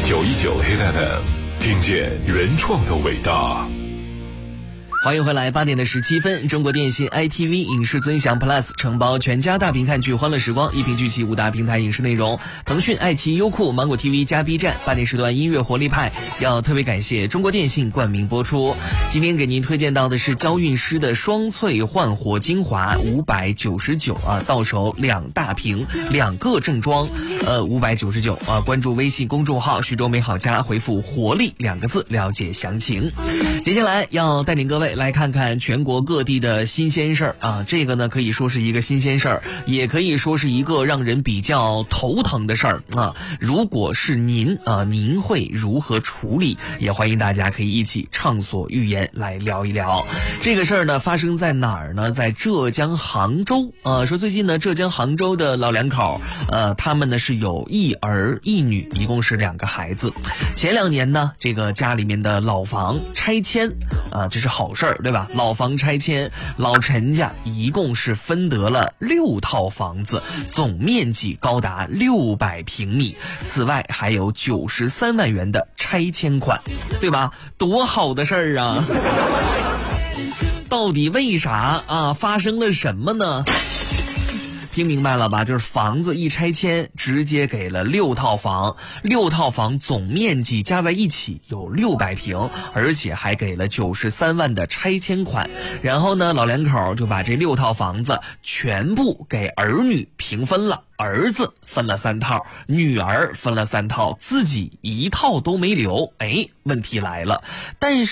919 Hit FM， 听见原创的伟大。 欢迎回来，8点的17分，中国电信 ITV 影视尊享 Plus 承包全家大屏看剧欢乐时光，一屏聚齐5大平台影视内容，腾讯、爱奇艺、优酷、芒果 TV 加 B 站，8点时段音乐活力派，要特别感谢中国电信冠名播出。今天给您推荐到的是娇韵诗的双萃焕活精华，599啊，到手2大瓶，2个正装，599啊。关注微信公众号徐州美好家，回复活力2个字了解详情。接下来要带领各位来看看全国各地的新鲜事儿啊，这个呢可以说是一个新鲜事儿，也可以说是一个让人比较头疼的事儿啊。如果是您您会如何处理？也欢迎大家可以一起畅所欲言来聊一聊。这个事儿呢发生在哪儿呢？在浙江杭州说最近呢浙江杭州的老两口他们呢是有1儿1女，一共是2个孩子。前2年呢这个家里面的老房拆迁这是好事儿，对吧？老房拆迁，老陈家一共是分得了6套房子，总面积高达600平米。此外还有93万元的拆迁款，对吧？多好的事儿啊！到底为啥发生了什么呢？听明白了吧？就是房子一拆迁，直接给了6套房，6套房总面积加在一起有600平，而且还给了93万的拆迁款。然后呢，老两口就把这6套房子全部给儿女平分了。儿子分了3套，女儿分了3套，自己1套都没留。问题来了，但是